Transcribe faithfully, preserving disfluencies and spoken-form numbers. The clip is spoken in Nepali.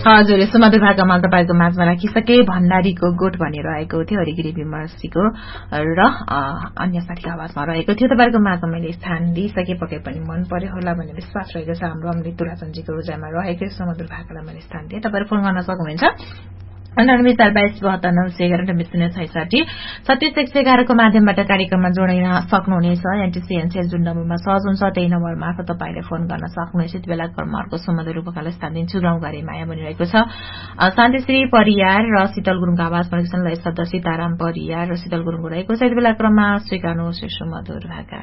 हजुर सुमधुर भाकामा तपाईको माझमा राखिसके भण्डारीको गोठ भनेर आएको थियो हरिगिरी विमर्शीको र अन्य साथीको आवाजमा रहेको थियो तपाईको माझमा मैले स्थान दिइसके पक्कै पनि मन पर्यो होला भन्ने विश्वास रहेको छ हाम्रो अमृत तुलाचन्दजीको ऊर्जामा रहेको सुमधुर भाकालाई मैले स्थान दिएँ तपाईहरु फोन गर्न सक्नुहुन्छ अन्ठानब्बे चार बाइस बहत्तर नौ सय एघार र शून्य छैसठी छत्तीस एक सय एघारको माध्यमबाट कार्यक्रममा जोडिन सक्नुहुनेछ एनटीसी एनसीएल जुन नम्बरमा सहज हुन्छ त्यही नम्बर मार्फत तपाईले फोन गर्न सक्नुहुनेछ यति बेला कर्महरुको सुमधुर उपकाललाई स्थान दिन्छु गाउँघरे माया बनिरहेको छ शान्तिश्री परियार र शीतल गुरुङको आवाजमा रहेको छन् लय शब्द सीताराम परियार र शीतल गुरुङको रहेको छ यति बेला क्रममा स्वीकार्नुहोस् सुमधुर भाका